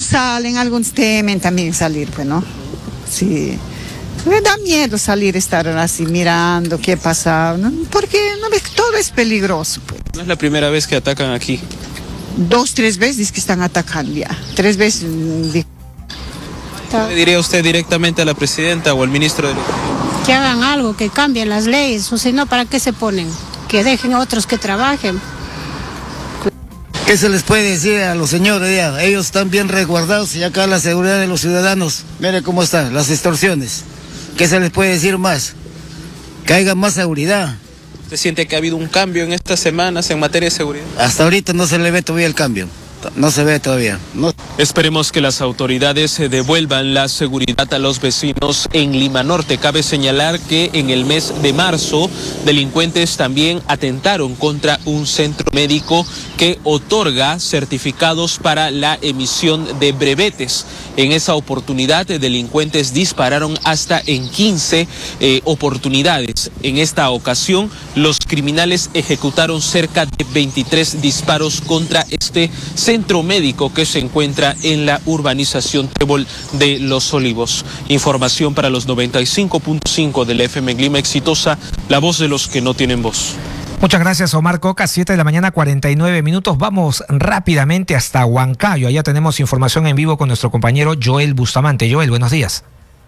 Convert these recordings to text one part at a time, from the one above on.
salen, algunos temen también salir, pues, ¿no? Sí. Me da miedo salir, estar así mirando qué pasa, ¿no? Porque no ves, todo es peligroso, pues. No es la primera vez que atacan aquí. 2, 3 veces que están atacando ya. 3 veces. ¿Qué le diría usted directamente a la presidenta o al ministro de Educación? Que hagan algo, que cambien las leyes, o si no, ¿para qué se ponen? Que dejen a otros que trabajen. ¿Qué se les puede decir a los señores ya? Ellos están bien resguardados y acá la seguridad de los ciudadanos, mire cómo están, las extorsiones. ¿Qué se les puede decir más? Que haya más seguridad. ¿Usted siente que ha habido un cambio en estas semanas en materia de seguridad? Hasta ahorita no se le ve todavía el cambio. No se ve todavía. No. Esperemos que las autoridades devuelvan la seguridad a los vecinos en Lima Norte. Cabe señalar que en el mes de marzo, delincuentes también atentaron contra un centro médico que otorga certificados para la emisión de brevetes. En esa oportunidad, delincuentes dispararon hasta en 15 oportunidades. En esta ocasión, los criminales ejecutaron cerca de 23 disparos contra este centro médico que se encuentra en la urbanización Trébol de Los Olivos. Información para los 95.5 del FM en Lima Exitosa, la voz de los que no tienen voz. Muchas gracias, Omar Coca. 7 de la mañana, 49 minutos. Vamos rápidamente hasta Huancayo. Allá tenemos información en vivo con nuestro compañero Joel Bustamante. Joel, buenos días.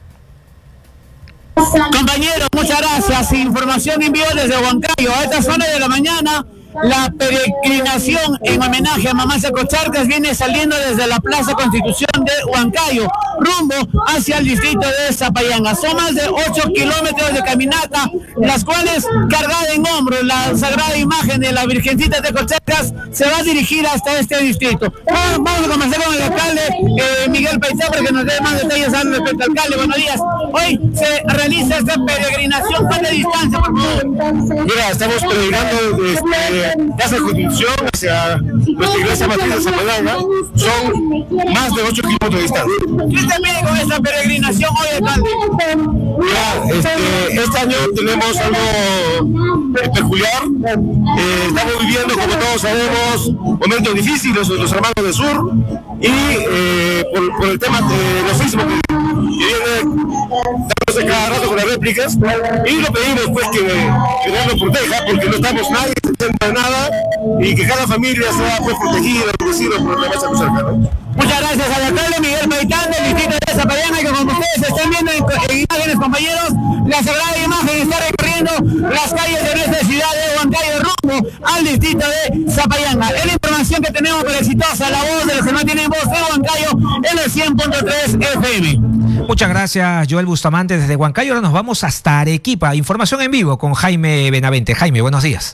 Compañeros, muchas gracias. Información en vivo desde Huancayo. A esta zona de la mañana, la peregrinación en homenaje a Mamá Sacocharcas viene saliendo desde la Plaza Constitución de Huancayo, rumbo hacia el distrito de Zapayanga. Son más de 8 kilómetros de caminata, las cuales, cargada en hombros, la sagrada imagen de la Virgencita de Cocharcas se va a dirigir hasta este distrito. Vamos a comenzar con el alcalde Miguel Paitá para que nos dé más detalles al respecto. Alcalde, buenos días. Hoy se realiza esta peregrinación. ¿Cuánta distancia, por favor? Mira, estamos peregrinando desde Casa Constitución hacia nuestra iglesia matriz de Zapayanga. Son más de 8 kilómetros de distancia. ¿Qué se pide con esta peregrinación hoy, alcalde? Mira, este año tenemos algo peculiar. Estamos viviendo, como todos sabemos, momentos difíciles los hermanos del sur y por el tema de los sismos que viene dándose cada rato con las réplicas, y lo pedimos pues que Dios nos proteja, porque no estamos nadie de nada, y que cada familia sea pues protegida, bendecida por la masa cercana. Muchas gracias al alcalde Miguel Paitán del distrito de Zapayanga, que como ustedes están viendo en imágenes, compañeros, la sagrada imagen está recorriendo las calles de nuestra ciudad de Huancayo rumbo al distrito de Zapayanga. Es la información que tenemos para Exitosa, la voz de los que no tienen voz de Huancayo en el 100.3 FM. Muchas gracias, Joel Bustamante desde Huancayo. Ahora nos vamos hasta Arequipa. Información en vivo con Jaime Benavente. Jaime, buenos días.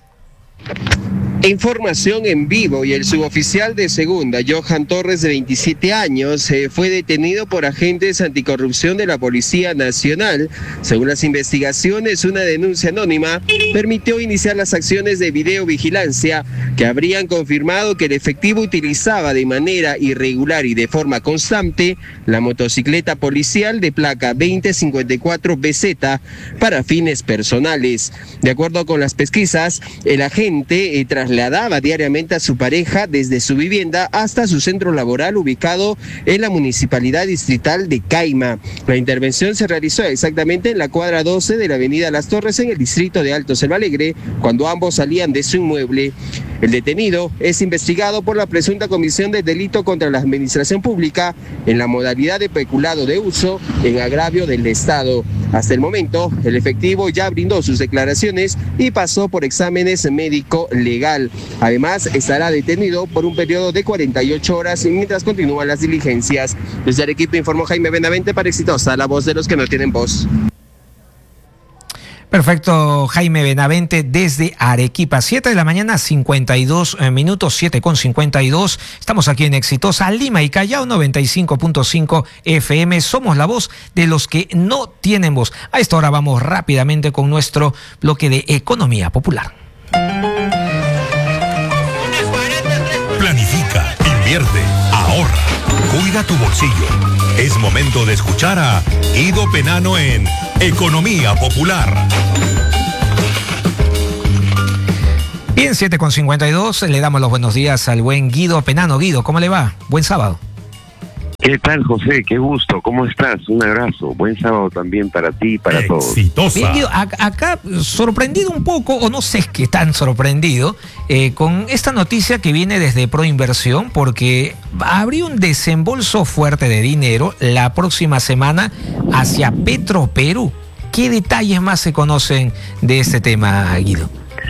Información en vivo, y el suboficial de segunda, Johan Torres, de 27 años, fue detenido por agentes anticorrupción de la Policía Nacional. Según las investigaciones, una denuncia anónima permitió iniciar las acciones de videovigilancia que habrían confirmado que el efectivo utilizaba de manera irregular y de forma constante la motocicleta policial de placa 2054 BZ para fines personales. De acuerdo con las pesquisas, el agente trasladaba diariamente a su pareja desde su vivienda hasta su centro laboral ubicado en la municipalidad distrital de Caima. La intervención se realizó exactamente en la cuadra 12 de la avenida Las Torres, en el distrito de Alto Selva Alegre, cuando ambos salían de su inmueble. El detenido es investigado por la presunta comisión de delito contra la administración pública en la modalidad de peculado de uso en agravio del Estado. Hasta el momento, el efectivo ya brindó sus declaraciones y pasó por exámenes médico-legal. Además, estará detenido por un periodo de 48 horas mientras continúan las diligencias. Desde Arequipa informó Jaime Benavente para Exitosa, la voz de los que no tienen voz. Perfecto, Jaime Benavente desde Arequipa. 7 de la mañana, 52 minutos, 7:52. Estamos aquí en Exitosa, Lima y Callao, 95.5 FM. Somos la voz de los que no tienen voz. A esta hora vamos rápidamente con nuestro bloque de Economía Popular. Planifica, invierte, ahorra, cuida tu bolsillo. Es momento de escuchar a Guido Penano en Economía Popular. Bien, 7:52, le damos los buenos días al buen Guido Penano. Guido, ¿cómo le va? Buen sábado. ¿Qué tal, José? Qué gusto. ¿Cómo estás? Un abrazo. Buen sábado también para ti y para todos. Bien, Guido, acá sorprendido un poco, o no sé qué tan sorprendido, con esta noticia que viene desde Proinversión, porque habría un desembolso fuerte de dinero la próxima semana hacia Petroperú. ¿Qué detalles más se conocen de este tema, Guido?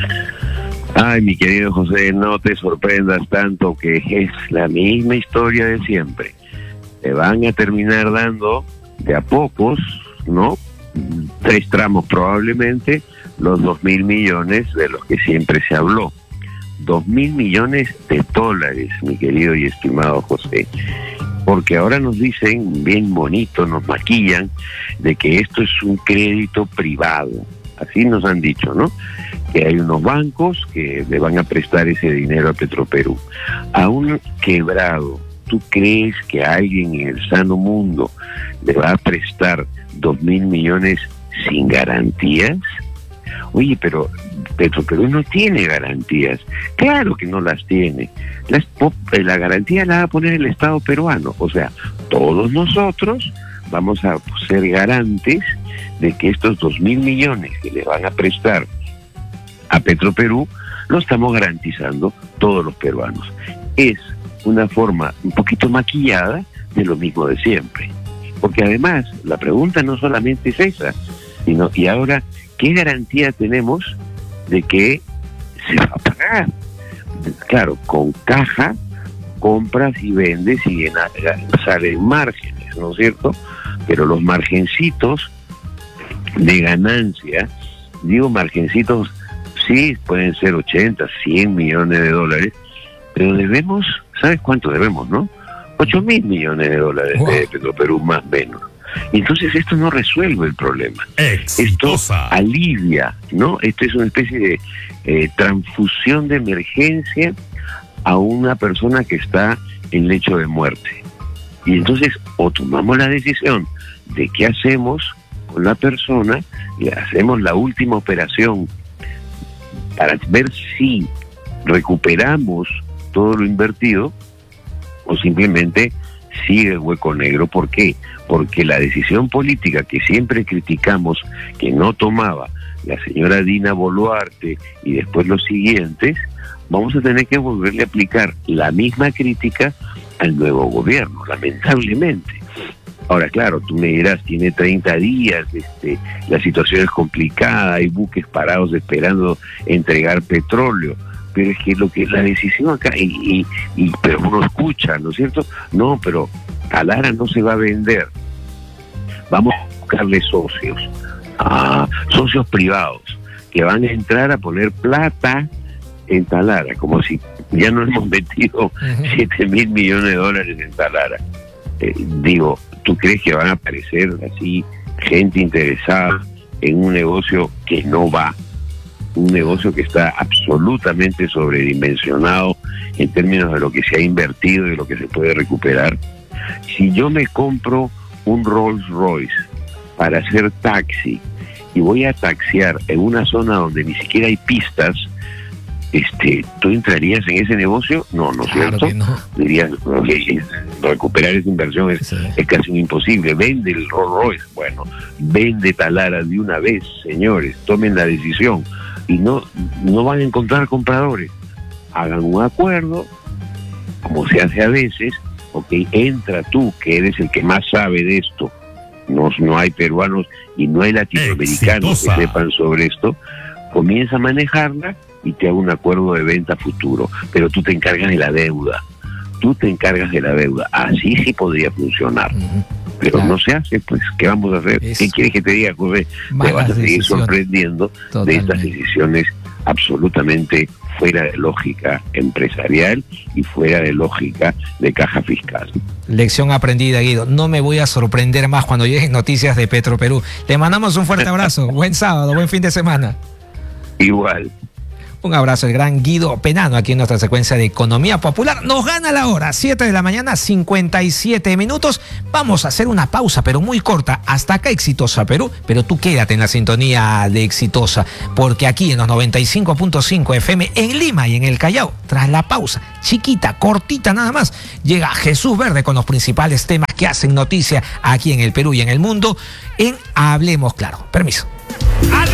Ay, mi querido José, no te sorprendas tanto, que es la misma historia de siempre. Te van a terminar dando de a pocos, ¿no? 3 tramos probablemente, los 2.000 millones de los que siempre se habló. 2.000 millones de dólares, mi querido y estimado José. Porque ahora nos dicen, bien bonito, nos maquillan, de que esto es un crédito privado. Así nos han dicho, ¿no? Que hay unos bancos que le van a prestar ese dinero a Petroperú. A un quebrado, ¿tú crees que alguien en el sano mundo le va a prestar 2.000 millones sin garantías? Oye, pero Petroperú no tiene garantías. Claro que no las tiene. La garantía la va a poner el Estado peruano. O sea, todos nosotros vamos a ser garantes de que estos 2.000 millones que le van a prestar a Petroperú lo estamos garantizando todos los peruanos. Es una forma un poquito maquillada de lo mismo de siempre. Porque además, la pregunta no solamente es esa, sino, ¿y ahora qué garantía tenemos de que se va a pagar? Claro, con caja compras y vendes y salen márgenes, ¿no es cierto? Pero los margencitos de ganancia, digo margencitos, sí, pueden ser 80, 100 millones de dólares, pero debemos, ¿sabes cuánto debemos, no? 8.000 millones de dólares de Petroperú, más o menos. Entonces esto no resuelve el problema. Exitosa. Esto alivia, ¿no? Esto es una especie de transfusión de emergencia a una persona que está en lecho de muerte. Y entonces o tomamos la decisión de qué hacemos con la persona y hacemos la última operación para ver si recuperamos todo lo invertido, o simplemente sigue el hueco negro. ¿Por qué? Porque la decisión política que siempre criticamos, que no tomaba la señora Dina Boluarte y después los siguientes, vamos a tener que volverle a aplicar la misma crítica al nuevo gobierno, lamentablemente. Ahora, claro, tú me dirás, tiene 30 días, la situación es complicada, hay buques parados esperando entregar petróleo, pero es que la decisión acá, pero uno escucha, ¿no es cierto? No, pero Talara no se va a vender, vamos a buscarle socios, socios privados, que van a entrar a poner plata en Talara, como si ya no hemos metido 7.000 millones de dólares en Talara. Digo, ¿tú crees que van a aparecer así gente interesada en un negocio que no va? Un negocio que está absolutamente sobredimensionado en términos de lo que se ha invertido y de lo que se puede recuperar. Si yo me compro un Rolls Royce para hacer taxi y voy a taxiar en una zona donde ni siquiera hay pistas, ¿tú entrarías en ese negocio? No, ¿no es cierto? No. Dirías, recuperar esa inversión es casi un imposible. Vende el Rolls Royce. Bueno, vende Talara de una vez, señores, tomen la decisión. Y no van a encontrar compradores. Hagan un acuerdo, como se hace a veces, entra tú, que eres el que más sabe de esto. No hay peruanos y no hay latinoamericanos que sepan sobre esto. Comienza a manejarla y te hago un acuerdo de venta futuro, pero tú te encargas de la deuda. Así sí podría funcionar. Pero no se hace, pues, ¿qué vamos a hacer? ¿Qué quieres que te diga, José? Te vas a seguir sorprendiendo de estas decisiones absolutamente fuera de lógica empresarial y fuera de lógica de caja fiscal. Lección aprendida, Guido. No me voy a sorprender más cuando lleguen noticias de Petroperú. Te mandamos un fuerte abrazo. Buen sábado, buen fin de semana. Igual. Un abrazo al gran Guido Penano aquí en nuestra secuencia de Economía Popular. Nos gana la hora, 7 de la mañana, 57 minutos. Vamos a hacer una pausa, pero muy corta. Hasta acá Exitosa Perú, pero tú quédate en la sintonía de Exitosa, porque aquí en los 95.5 FM en Lima y en el Callao, tras la pausa, chiquita, cortita nada más, llega Jesús Verde con los principales temas que hacen noticia aquí en el Perú y en el mundo en Hablemos Claro. Permiso.